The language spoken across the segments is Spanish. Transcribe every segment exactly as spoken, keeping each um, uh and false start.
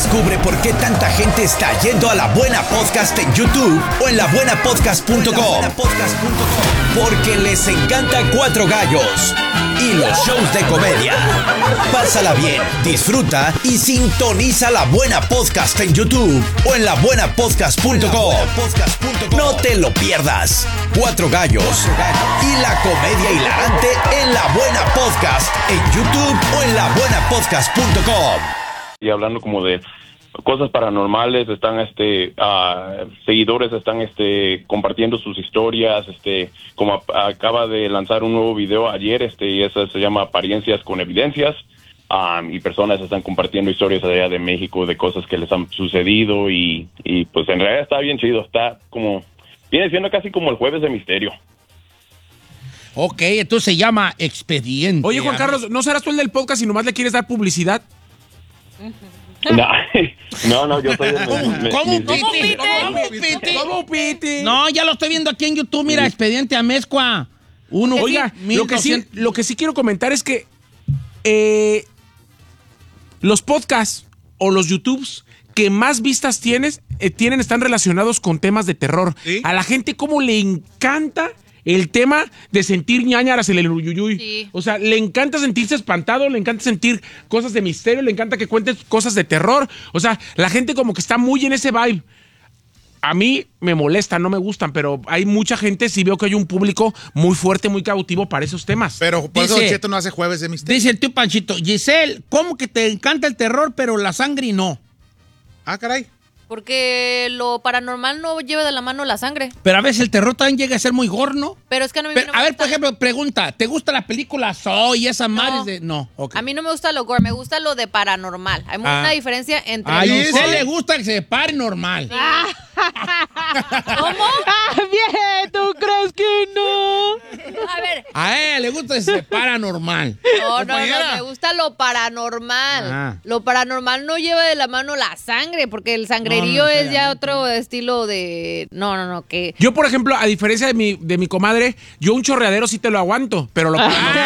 Descubre por qué tanta gente está yendo a La Buena Podcast en YouTube o en la buena podcast punto com. Porque les encanta Cuatro Gallos y los shows de comedia. Pásala bien, disfruta y sintoniza La Buena Podcast en YouTube o en la buena podcast punto com. No te lo pierdas. Cuatro Gallos y la comedia hilarante en La Buena Podcast en YouTube o en la buena podcast punto com. Y hablando como de cosas paranormales, están este uh, seguidores están este compartiendo sus historias, este como a, acaba de lanzar un nuevo video ayer, este y eso se llama Apariencias con Evidencias, um, y personas están compartiendo historias allá de México de cosas que les han sucedido y, y pues en realidad está bien chido, está como, viene siendo casi como el Jueves de Misterio. Ok, entonces se llama Expediente. Oye, Juan Carlos, ¿no serás tú el del podcast y nomás le quieres dar publicidad? No, no, no, yo soy el... ¿Cómo, me- ¿cómo, me- Piti? ¿Cómo, Piti? ¿Cómo, Piti? No, ya lo estoy viendo aquí en YouTube, mira, Expediente Amezcua. Uno, Oiga, lo que, sí, lo que sí quiero comentar es que eh, los podcasts o los YouTubes que más vistas tienes, eh, tienen están relacionados con temas de terror. ¿Sí? A la gente como le encanta el tema de sentir ñañaras en el uyuyuy. Sí. O sea, le encanta sentirse espantado, le encanta sentir cosas de misterio, le encanta que cuentes cosas de terror. O sea, la gente como que está muy en ese vibe. A mí me molesta, no me gustan, pero hay mucha gente, sí veo que hay un público muy fuerte, muy cautivo para esos temas. Pero por eso Dice- Don Cheto no hace Jueves de Misterio. Dice el tío Panchito, Giselle, ¿cómo que te encanta el terror, pero la sangre no? Ah, caray. Porque lo paranormal no lleva de la mano la sangre. Pero a veces el terror también llega a ser muy gorno. Pero es que a mí Pero, no me a ver, gusta. por ejemplo, pregunta, ¿te gusta la película Soy y esas No. madres de...? No, ok. A mí no me gusta lo gore, me gusta lo de paranormal. Hay Ah. una diferencia entre... A Ay, los- sí. usted le gusta que se pare normal. ¿Cómo? Bien, ¿tú crees que no? A ver, A ella le gusta que se para normal. no, no, no, Compañera. me gusta lo paranormal. Ah. Lo paranormal no lleva de la mano la sangre, porque el sangrerío No, no, es espérame. ya otro estilo de... No, no, no, que... Yo, por ejemplo, a diferencia de mi, de mi comadre, yo un chorreadero sí te lo aguanto, pero lo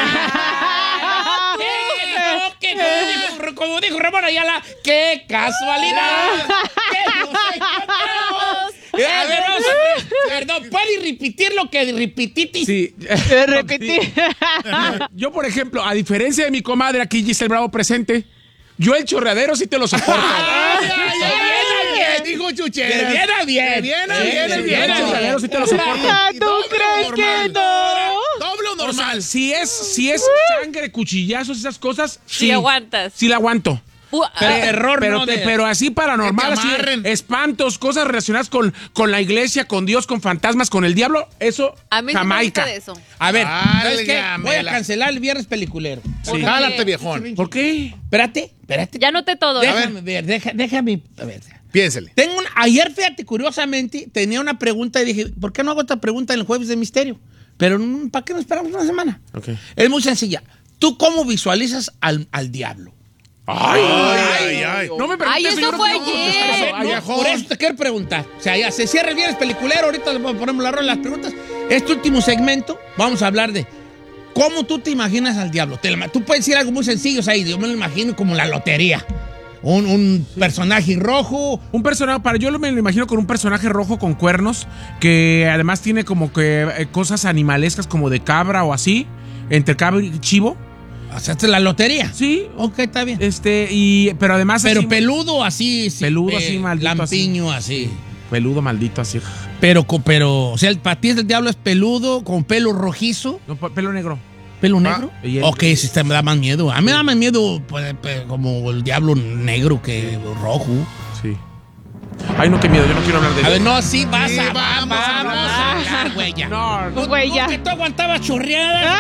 ¿Qué? Como dijo, como dijo Ramón Ayala, ¡qué casualidad! ¡Qué nos A ver, vamos a... Perdón, ¿puedes repetir lo que repetiste? Sí. Repetí. Yo, por ejemplo, a diferencia de mi comadre aquí, Giselle Bravo presente, yo el chorreadero sí te lo soporto. ¡Ay, ay, ay! Bien, dijo Chuchero. De bien a bien. De bien a Sí, bien, de de Yo bien el a chorreadero sí te lo soporto. Ah, ¿tú Doble o crees que no? Doble o O sea, normal. si es, si es sangre, cuchillazos, esas cosas, sí. Sí aguantas. Sí la aguanto. Uh, Pero ah, terror Pero, no te- de- pero así paranormal, Que te así, amarren. espantos, cosas relacionadas con, con la iglesia, con Dios, con fantasmas, con el diablo, eso, a mí sí me Jamaica. gusta de eso. A ver, ¿sabes qué? Válgamela. Voy a cancelar el viernes peliculero. Sí. Jálate, viejón. ¿Por qué? Espérate, espérate. Ya noté todo. ¿eh? Déjame ver, deja- déjame... A ver... Piénsele. Tengo un, ayer, fíjate, curiosamente, tenía una pregunta y dije, ¿por qué no hago esta pregunta en el Jueves de Misterio? Pero, mm, ¿para qué no esperamos una semana? Ok. Es muy sencilla. ¿Tú cómo visualizas al, al diablo? Ay, ay, ay. No me preguntes, Ay, eso señor, fue no, no, ayer. no, no, No, por eso te quiero preguntar. O sea, ya se cierra el viernes peliculero, ahorita le ponemos la rola las preguntas. Este último segmento, vamos a hablar de cómo tú te imaginas al diablo. Te la- tú puedes decir algo muy sencillo, o sea, yo me lo imagino como la lotería. Un, un personaje rojo. Un personaje, para yo lo- me lo imagino con un personaje rojo con cuernos, que además tiene como que eh, cosas animalescas como de cabra o así, entre cabra y chivo. O sea, esta es la lotería. Sí, Ok, está bien. este, y, pero además Pero así, peludo así. sí, Peludo eh, así, maldito Lampiño así. peludo maldito así. Pero, co- pero, o sea, el para ti el diablo es peludo, con pelo rojizo. No, pe- pelo negro. ¿Pelo negro? y el- Ok, sí, este me da más miedo. A mí me da más miedo pues, pues, como el diablo negro que rojo. Sí. Ay, no, qué miedo, yo no quiero hablar de A ver, eso. no, sí, vas Sí, a, vamos vamos, a vamos hablar. a hablar, güey, ya. No, no. Güey, ya. No, que tú aguantabas chorreadas.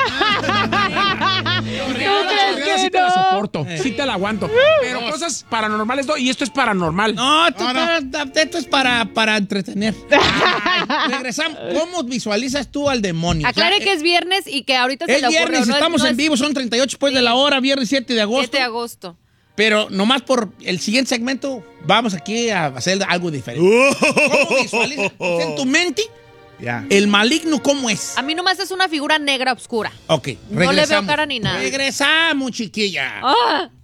Chorreada sí te la soporto, sí te la aguanto. Pero cosas paranormales no, y esto es paranormal. No, esto, No, no. Para, esto es para, para entretener. Ay, regresamos. ¿Cómo visualizas tú al demonio? Aclare O sea, que es viernes y que ahorita se es le ocurrió. viernes, no es- estamos no en es vivo, son treinta y ocho después de la hora, viernes siete de agosto. siete de agosto. Pero nomás por el siguiente segmento vamos aquí a hacer algo diferente. ¿Cómo visualizas? O sea, en tu mente, Ya. el maligno, ¿cómo es? A mí nomás es una figura negra oscura. Ok, No le veo regresamos. cara ni nada. Regresamos, chiquilla. ¡Ah!